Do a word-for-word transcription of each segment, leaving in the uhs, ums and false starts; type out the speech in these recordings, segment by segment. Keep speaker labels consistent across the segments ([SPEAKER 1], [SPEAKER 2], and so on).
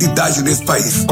[SPEAKER 1] idade nesse país.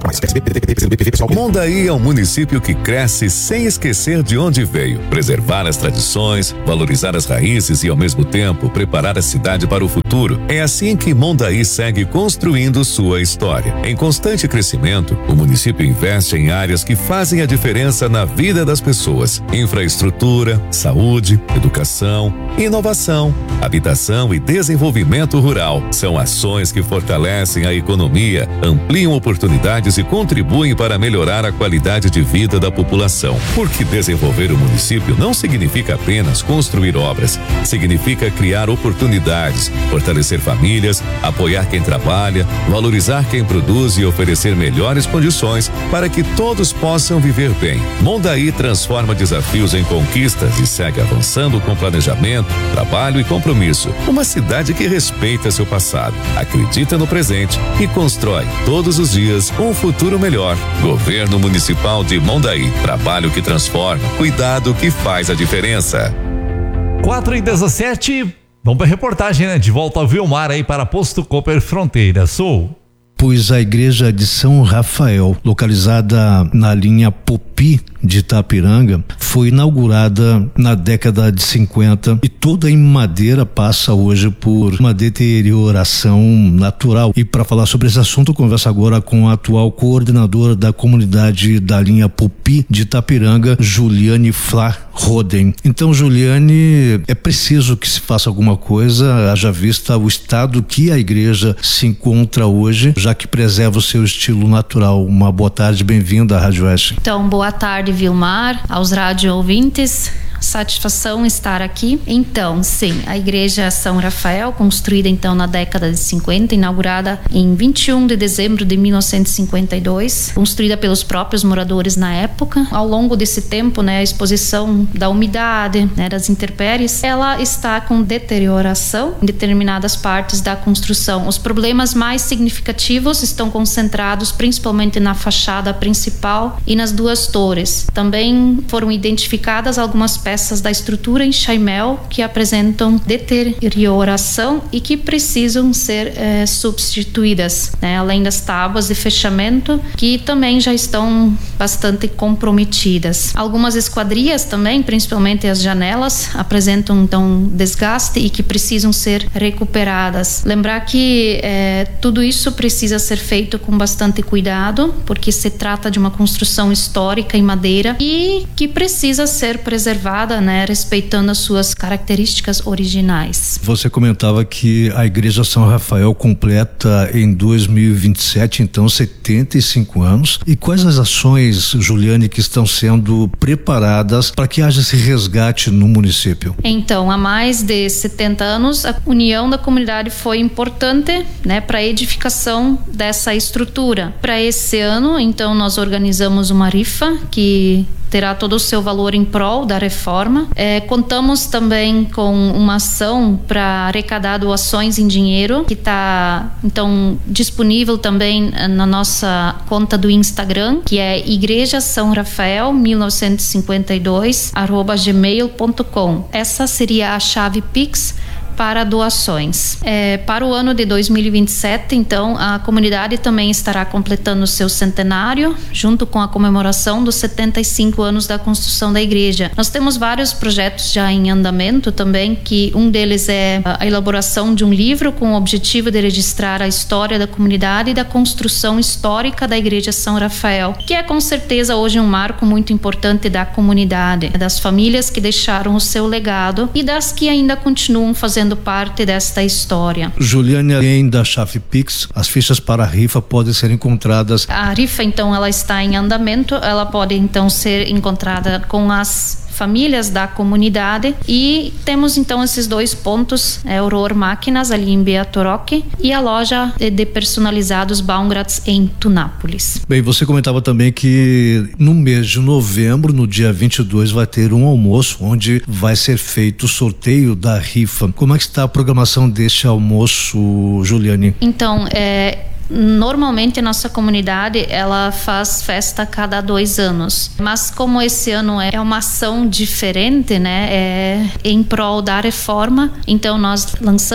[SPEAKER 2] Mondaí é um município que cresce sem esquecer de onde veio, preservar as tradições, valorizar as raízes e ao mesmo tempo preparar a cidade para o futuro. É assim que Mondaí segue construindo sua história. Em constante crescimento, o município investe em áreas que fazem a diferença na vida das pessoas: infraestrutura, saúde, educação, inovação, habitação e desenvolvimento rural. São ações que fortalecem a economia, ampliam oportunidades e contribuem para melhorar a qualidade de vida da população. Porque desenvolver o município não significa apenas construir obras, significa criar oportunidades, fortalecer famílias, apoiar quem trabalha, valorizar quem produz e oferecer melhores condições para que todos possam viver bem. Mondaí transforma desafios em conquistas e segue avançando com planejamento, trabalho e compromisso. Uma cidade que respeita seu passado, acredita no presente e constrói todos os dias um futuro melhor. Governo Municipal de Mondaí. Trabalho que transforma, cuidado que faz a diferença.
[SPEAKER 3] quatro e dezessete, vamos para a reportagem, né? De volta ao Vilmar aí para Posto Cooper Fronteira Sul.
[SPEAKER 4] Pois a igreja de São Rafael, localizada na linha Popi de Itapiranga, foi inaugurada na década de cinquenta e toda em madeira passa hoje por uma deterioração natural. E para falar sobre esse assunto, eu converso agora com a atual coordenadora da comunidade da linha Popi de Itapiranga, Juliane Flá Roden. Então, Juliane, é preciso que se faça alguma coisa, haja vista o estado que a igreja se encontra hoje, já que preserva o seu estilo natural. Uma boa tarde, bem-vinda à Rádio Oeste.
[SPEAKER 5] Então, boa tarde, Vilmar, aos rádio ouvintes. Satisfação estar aqui. Então, sim, a igreja São Rafael, construída então na década de cinquenta, inaugurada em vinte e um de dezembro de mil novecentos e cinquenta e dois, construída pelos próprios moradores na época. Ao longo desse tempo, né, a exposição da umidade, né, das intempéries, ela está com deterioração em determinadas partes da construção. Os problemas mais significativos estão concentrados principalmente na fachada principal e nas duas torres. Também foram identificadas algumas peças peças da estrutura em chaimel que apresentam deterioração e que precisam ser é, substituídas, né? Além das tábuas de fechamento que também já estão bastante comprometidas. Algumas esquadrias também, principalmente as janelas, apresentam então desgaste e que precisam ser recuperadas. Lembrar que é, tudo isso precisa ser feito com bastante cuidado, porque se trata de uma construção histórica em madeira e que precisa ser preservada, né, respeitando as suas características originais.
[SPEAKER 4] Você comentava que a igreja São Rafael completa em dois mil e vinte e sete, então setenta e cinco anos. E quais as ações, Juliane, que estão sendo preparadas para que haja esse resgate no município?
[SPEAKER 5] Então, há mais de setenta anos, a união da comunidade foi importante, né, para a edificação dessa estrutura. Para esse ano, então, nós organizamos uma rifa que terá todo o seu valor em prol da reforma. É, contamos também com uma ação para arrecadar doações em dinheiro, que está então disponível também na nossa conta do Instagram, que é Igreja São Rafael mil novecentos e cinquenta e dois arroba gmail ponto com. Essa seria a chave Pix para doações. É, para o ano de dois mil e vinte e sete, então, a comunidade também estará completando o seu centenário, junto com a comemoração dos setenta e cinco anos da construção da igreja. Nós temos vários projetos já em andamento também, que um deles é a elaboração de um livro com o objetivo de registrar a história da comunidade e da construção histórica da igreja São Rafael, que é com certeza hoje um marco muito importante da comunidade, das famílias que deixaram o seu legado e das que ainda continuam fazendo parte desta história.
[SPEAKER 4] Juliane, além da chave Pix, as fichas para a rifa podem ser encontradas.
[SPEAKER 5] A rifa, então, ela está em andamento, ela pode então ser encontrada com as famílias da comunidade e temos então esses dois pontos, é, Auror Máquinas ali em Beatoroque e a loja de personalizados Baumgratz em Tunápolis.
[SPEAKER 4] Bem, você comentava também que no mês de novembro, no dia vinte e dois, vai ter um almoço onde vai ser feito o sorteio da rifa. Como é que está a programação deste almoço, Juliane?
[SPEAKER 5] Então, é... normalmente a nossa comunidade ela faz festa a cada dois anos, mas como esse ano é uma ação diferente, né, é em prol da reforma, então nós lançamos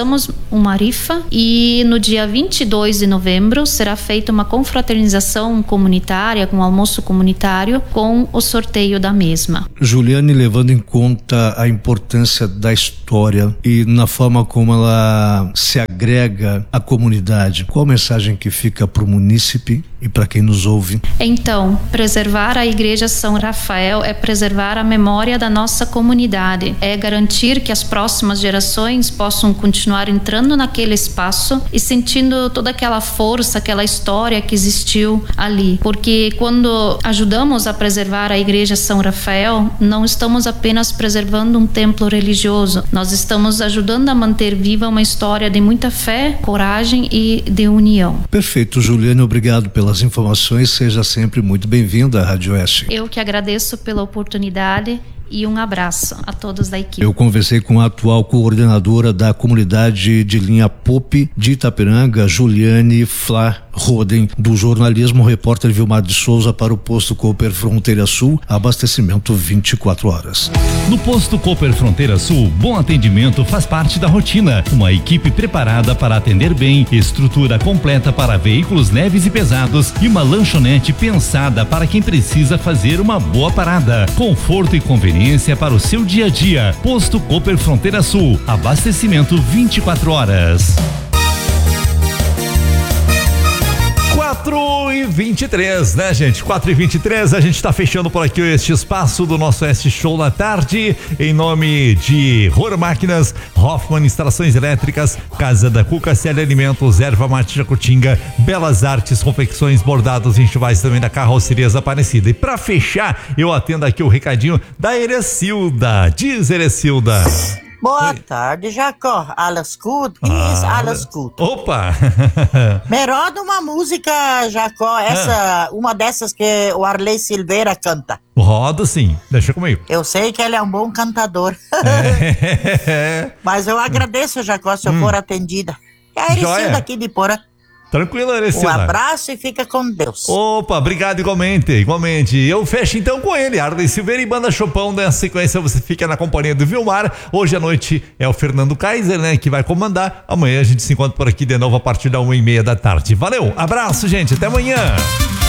[SPEAKER 5] uma rifa e no dia vinte e dois de novembro será feita uma confraternização comunitária, com um almoço comunitário, com o sorteio da mesma.
[SPEAKER 4] Juliane, levando em conta a importância da história e na forma como ela se agrega à comunidade, qual a mensagem que fica para o munícipe e para quem nos ouve?
[SPEAKER 5] Então, preservar a Igreja São Rafael é preservar a memória da nossa comunidade, é garantir que as próximas gerações possam continuar entrando naquele espaço e sentindo toda aquela força, aquela história que existiu ali, porque quando ajudamos a preservar a Igreja São Rafael, não estamos apenas preservando um templo religioso, nós estamos ajudando a manter viva uma história de muita fé, coragem e de união.
[SPEAKER 4] Perfeito, Juliane, obrigado pelas informações, seja sempre muito bem-vinda à Rádio Oeste.
[SPEAKER 5] Eu que agradeço pela oportunidade e um abraço a todos da equipe.
[SPEAKER 4] Eu conversei com a atual coordenadora da comunidade de linha Pop de Itapiranga, Juliane Flá Roden, do jornalismo, repórter Vilmar de Souza para o Posto Cooper Fronteira Sul, abastecimento vinte e quatro horas.
[SPEAKER 3] No Posto Cooper Fronteira Sul, bom atendimento faz parte da rotina. Uma equipe preparada para atender bem, estrutura completa para veículos leves e pesados e uma lanchonete pensada para quem precisa fazer uma boa parada. Conforto e conveniência para o seu dia a dia. Posto Cooper Fronteira Sul, abastecimento vinte e quatro horas. quatro e vinte e três, né, gente? quatro e vinte e três, a gente tá fechando por aqui este espaço do nosso Oeste Show na tarde, em nome de Rohr Máquinas, Hoffman Instalações Elétricas, Casa da Cuca, C L Alimentos, Erva Mate Jacutinga, Belas Artes, Confecções, Bordados e Enxovais também da Carrocerias Aparecida. E pra fechar, eu atendo aqui o recadinho da Erecilda. Diz, Erecilda.
[SPEAKER 1] Boa
[SPEAKER 3] Oi.
[SPEAKER 1] tarde, Jacó. Alles gut? Genieß
[SPEAKER 3] Ah,
[SPEAKER 1] alles gut.
[SPEAKER 3] Opa!
[SPEAKER 1] Me roda uma música, Jacó, essa, uma dessas que o Arley Silveira canta.
[SPEAKER 3] Roda sim, deixa comigo.
[SPEAKER 1] Eu sei que ele é um bom cantador.
[SPEAKER 3] É.
[SPEAKER 1] Mas eu agradeço, Jacó, se eu
[SPEAKER 3] Hum.
[SPEAKER 1] for atendida. É a
[SPEAKER 3] Joia.
[SPEAKER 1] Ericilda aqui de Porã.
[SPEAKER 3] Tranquilo,
[SPEAKER 1] Um
[SPEAKER 3] Erecilda.
[SPEAKER 1] abraço e fica com Deus.
[SPEAKER 3] Opa, obrigado igualmente, igualmente. Eu fecho então com ele, Arley Silveira e Banda Chopão. Na sequência você fica na companhia do Vilmar. Hoje à noite é o Fernando Kaiser, né, que vai comandar. Amanhã a gente se encontra por aqui de novo a partir da uma e meia da tarde. Valeu, abraço, gente, até amanhã.